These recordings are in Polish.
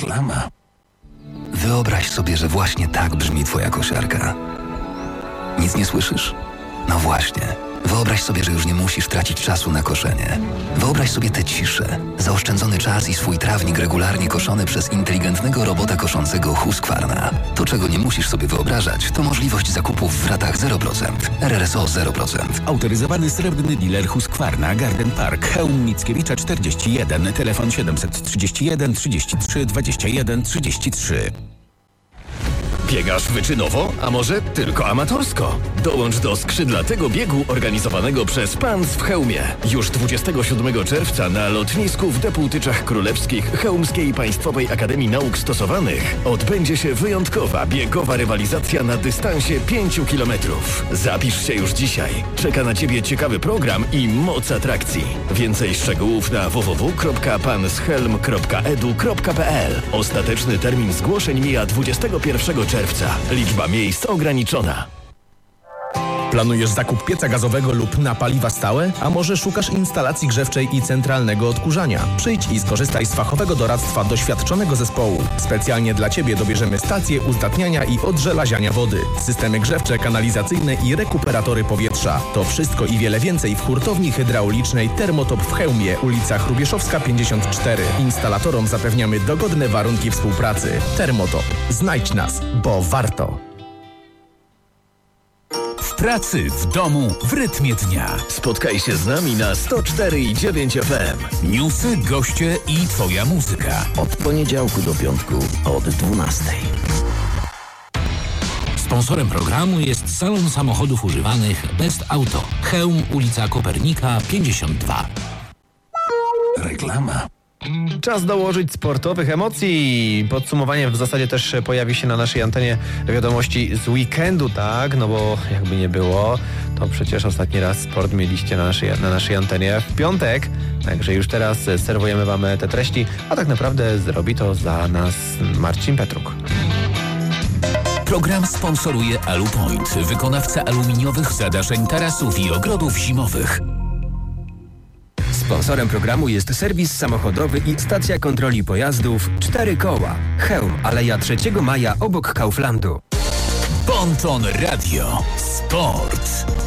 Reklama. Wyobraź sobie, że właśnie tak brzmi twoja kosiarka. Nic nie słyszysz? No właśnie. Wyobraź sobie, że już nie musisz tracić czasu na koszenie. Wyobraź sobie tę ciszę, zaoszczędzony czas i swój trawnik regularnie koszony przez inteligentnego robota koszącego Husqvarna. To, czego nie musisz sobie wyobrażać, to możliwość zakupów w ratach 0%. RRSO 0%. Autoryzowany srebrny dealer Husqvarna, Garden Park, Chełm Mickiewicza 41, telefon 731 33 21 33. Biegasz wyczynowo, a może tylko amatorsko? Dołącz do skrzydlatego biegu organizowanego przez PANS w Chełmie. Już 27 czerwca na lotnisku w Depułtyczach Królewskich Chełmskiej Państwowej Akademii Nauk Stosowanych odbędzie się wyjątkowa biegowa rywalizacja na dystansie 5 km. Zapisz się już dzisiaj. Czeka na Ciebie ciekawy program i moc atrakcji. Więcej szczegółów na www.panschelm.edu.pl. Ostateczny termin zgłoszeń mija 21 czerwca. Liczba miejsc ograniczona. Planujesz zakup pieca gazowego lub na paliwa stałe? A może szukasz instalacji grzewczej i centralnego odkurzania? Przyjdź i skorzystaj z fachowego doradztwa doświadczonego zespołu. Specjalnie dla Ciebie dobierzemy stacje uzdatniania i odżelaziania wody, systemy grzewcze, kanalizacyjne i rekuperatory powietrza. To wszystko i wiele więcej w hurtowni hydraulicznej Termotop w Chełmie, ulica Hrubieszowska 54. Instalatorom zapewniamy dogodne warunki współpracy. Termotop. Znajdź nas, bo warto. W pracy, w domu, w rytmie dnia. Spotkaj się z nami na 104,9 FM. Newsy, goście i Twoja muzyka. Od poniedziałku do piątku od 12. Sponsorem programu jest salon samochodów używanych Best Auto. Chełm, ulica Kopernika 52. Reklama. Czas dołożyć sportowych emocji. Podsumowanie w zasadzie też pojawi się na naszej antenie wiadomości z weekendu, tak? No bo jakby nie było, to przecież ostatni raz sport mieliście na naszej antenie w piątek. Także już teraz serwujemy Wam te treści, a tak naprawdę zrobi to za nas Marcin Petruk. Program sponsoruje Alupoint, wykonawca aluminiowych zadaszeń, tarasów i ogrodów zimowych. Sponsorem programu jest serwis samochodowy i stacja kontroli pojazdów 4 koła. Chełm, Aleja 3 Maja obok Kauflandu. Bonton Radio. Sport.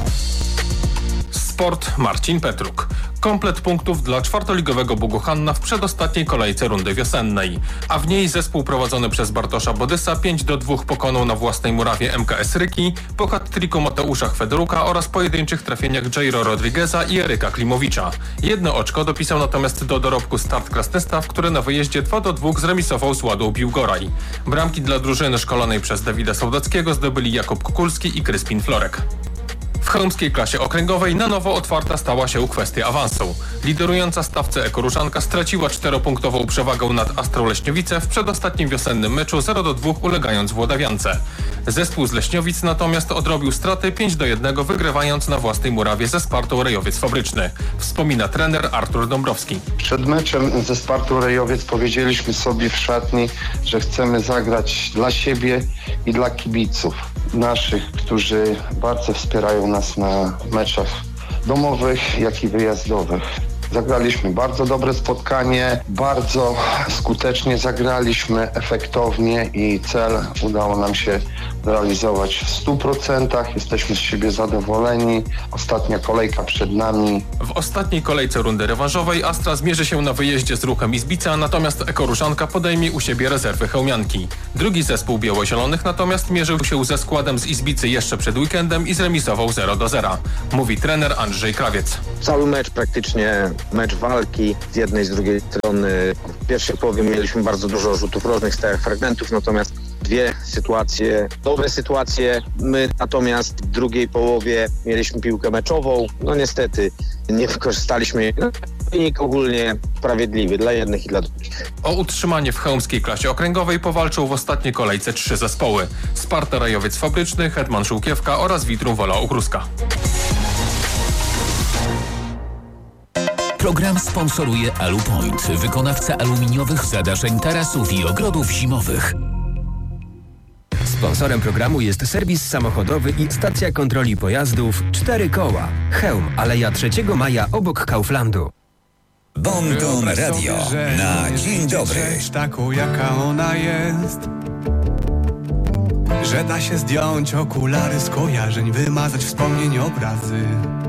Sport Marcin Petruk. Komplet punktów dla czwartoligowego Boguchanna w przedostatniej kolejce rundy wiosennej. A w niej zespół prowadzony przez Bartosza Bodysa 5-2 pokonał na własnej murawie MKS Ryki po hat-triku Mateusza Chwedoruka oraz pojedynczych trafieniach Jairo Rodrigueza i Eryka Klimowicza. Jedno oczko dopisał natomiast do dorobku Start Krasnystaw, który na wyjeździe 2-2 zremisował z Ładą Biłgoraj. Bramki dla drużyny szkolonej przez Dawida Sołdackiego zdobyli Jakub Kukulski i Kryspin Florek. W chełmskiej klasie okręgowej na nowo otwarta stała się kwestia awansu. Liderująca stawce Ekoruszanka straciła 4-punktową przewagę nad Astrą Leśniowice w przedostatnim wiosennym meczu 0-2 ulegając Włodawiance. Zespół z Leśniowic natomiast odrobił straty 5-1 wygrywając na własnej murawie ze Spartą Rejowiec Fabryczny. Wspomina trener Artur Dąbrowski. Przed meczem ze Spartą Rejowiec powiedzieliśmy sobie w szatni, że chcemy zagrać dla siebie i dla kibiców naszych, którzy bardzo wspierają nas na meczach domowych, jak i wyjazdowych. Zagraliśmy bardzo dobre spotkanie, bardzo skutecznie zagraliśmy, efektownie i cel udało nam się realizować w 100%. Jesteśmy z siebie zadowoleni. Ostatnia kolejka przed nami. W ostatniej kolejce rundy rewanżowej Astra zmierzy się na wyjeździe z Ruchem Izbica, natomiast Ekoruszanka podejmie u siebie rezerwy chełmianki. Drugi zespół biało-zielonych natomiast mierzył się ze składem z Izbicy jeszcze przed weekendem i zremisował 0-0. Mówi trener Andrzej Krawiec. Cały mecz praktycznie mecz walki z jednej, z drugiej strony. W pierwszej połowie mieliśmy bardzo dużo rzutów rożnych, stałych fragmentów, natomiast dwie sytuacje, dobre sytuacje. My natomiast w drugiej połowie mieliśmy piłkę meczową. No niestety nie wykorzystaliśmy jej. Wynik ogólnie sprawiedliwy dla jednych i dla drugich. O utrzymanie w chełmskiej klasie okręgowej powalczą w ostatniej kolejce 3 zespoły. Sparta Rejowiec Fabryczny, Hetman Żółkiewka oraz Vitrum Wola Ogrózka. Program sponsoruje Alupoint, wykonawca aluminiowych zadaszeń, tarasów i ogrodów zimowych. Sponsorem programu jest serwis samochodowy i stacja kontroli pojazdów 4 koła. Chełm, Aleja 3 Maja obok Kauflandu. Bonton Radio na dzień dobry. Taką jaka ona jest, że da się zdjąć okulary z kojarzeń, wymazać wspomnień obrazy.